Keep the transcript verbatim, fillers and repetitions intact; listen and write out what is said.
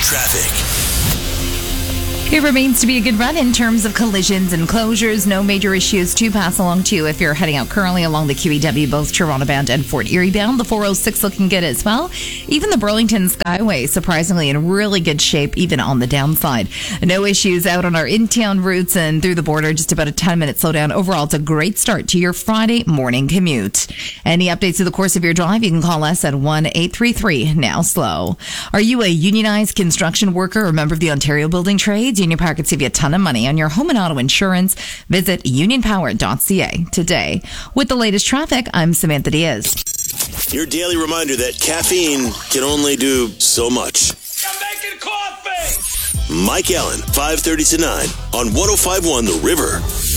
Traffic. It remains to be a good run in terms of collisions and closures. No major issues to pass along to you if you're heading out currently along the Q E W, both Toronto bound and Fort Erie bound. The four oh six looking good as well. Even the Burlington Skyway, surprisingly in really good shape, even on the downside. No issues out on our in-town routes and through the border. Just about a ten-minute slowdown. Overall, it's a great start to your Friday morning commute. Any updates to the course of your drive, you can call us at one eight three three now slow. Are you a unionized construction worker or member of the Ontario Building Trades? Union Power could save you a ton of money on your home and auto insurance. Visit union power dot c a today. With the latest traffic, I'm Samantha Diaz. Your daily reminder that caffeine can only do so much. I'm making coffee! Mike Allen, five thirty to nine on one oh five point one The River.